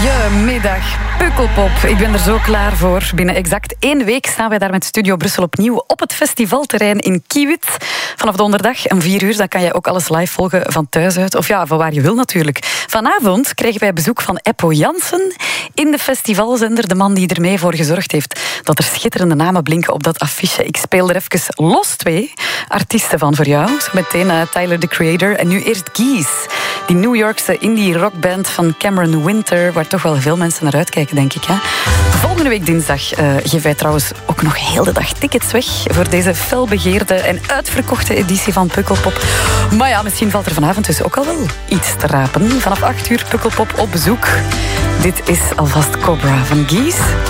Goedemiddag, Pukkelpop. Ik ben er zo klaar voor. Binnen exact 1 week staan wij daar met Studio Brussel opnieuw op het festivalterrein in Kiewit. Vanaf donderdag om 4 uur, dan kan je ook alles live volgen van thuis uit. Of ja, van waar je wil natuurlijk. Vanavond krijgen wij bezoek van Eppo Jansen in de festivalzender. De man die er mee voor gezorgd heeft dat er schitterende namen blinken op dat affiche. Ik speel er even los 2 artiesten van voor jou. Zo meteen Tyler, the Creator. En nu eerst Geese. Die New Yorkse indie rockband van Cameron Winter, waar toch wel veel mensen naar uitkijken, denk ik. Hè? Volgende week dinsdag geven wij trouwens ook nog heel de dag tickets weg voor deze felbegeerde en uitverkochte editie van Pukkelpop. Maar ja, misschien valt er vanavond dus ook al wel iets te rapen. Vanaf 8 uur Pukkelpop op bezoek. Dit is alvast Cobra van Geese.